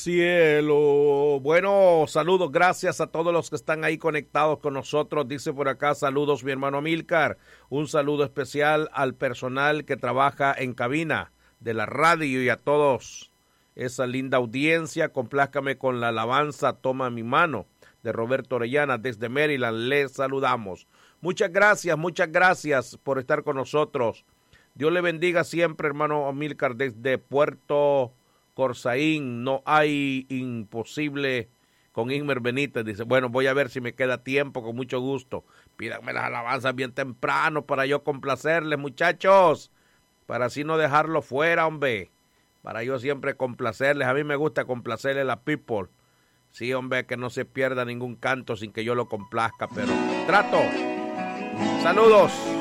Cielo. Bueno, saludos, gracias a todos los que están ahí conectados con nosotros. Dice por acá, saludos mi hermano Amílcar. Un saludo especial al personal que trabaja en cabina de la radio y a todos esa linda audiencia. Complázcame con la alabanza Toma mi mano de Roberto Orellana desde Maryland. Les saludamos. Muchas gracias por estar con nosotros. Dios le bendiga siempre, hermano Amílcar, desde Puerto Corsaín. No hay imposible con Inmer Benítez. Dice, bueno, voy a ver si me queda tiempo, con mucho gusto. Pídanme las alabanzas bien temprano para yo complacerles, muchachos, para así no dejarlo fuera, hombre, para yo siempre complacerles. A mí me gusta complacerles a la people. Sí, hombre, que no se pierda ningún canto sin que yo lo complazca, pero trato. Saludos.